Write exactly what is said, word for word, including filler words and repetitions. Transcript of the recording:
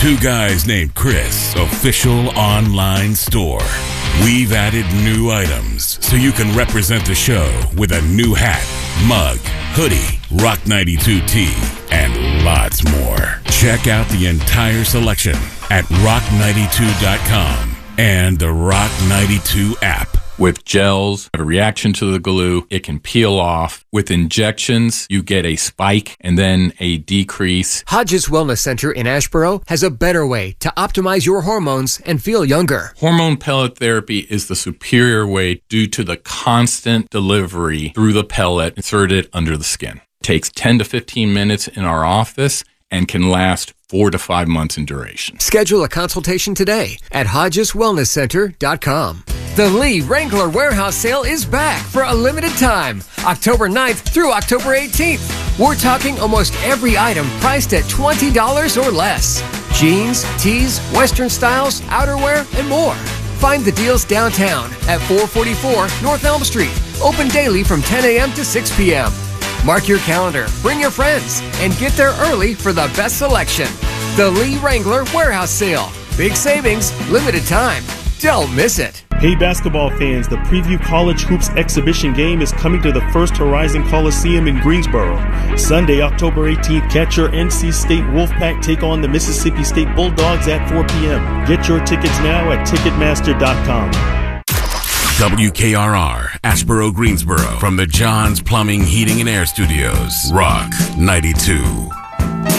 Two Guys Named Chris official online store. We've added new items so you can represent the show with a new hat, mug, hoodie, Rock ninety-two tee, and lots more. Check out the entire selection at rock ninety-two dot com and the Rock ninety-two app. With gels, a reaction to the glue, it can peel off. With injections, you get a spike and then a decrease. Hodges Wellness Center in Asheboro has a better way to optimize your hormones and feel younger. Hormone pellet therapy is the superior way due to the constant delivery through the pellet inserted under the skin. It takes ten to fifteen minutes in our office and can last four to five months in duration. Schedule a consultation today at hodges wellness center dot com. The Lee Wrangler Warehouse Sale is back for a limited time, October ninth through October eighteenth. We're talking almost every item priced at twenty dollars or less. Jeans, tees, Western styles, outerwear, and more. Find the deals downtown at four forty-four North Elm Street. Open daily from ten a.m. to six p.m. Mark your calendar, bring your friends, and get there early for the best selection. The Lee Wrangler Warehouse Sale. Big savings, limited time. Don't miss it. Hey basketball fans, the Preview College Hoops exhibition game is coming to the First Horizon Coliseum in Greensboro. Sunday, October eighteenth, catch your N C State Wolfpack take on the Mississippi State Bulldogs at four p.m. Get your tickets now at ticketmaster dot com. W K R R, Asheboro, Greensboro, from the John's Plumbing, Heating, and Air Studios. Rock ninety-two.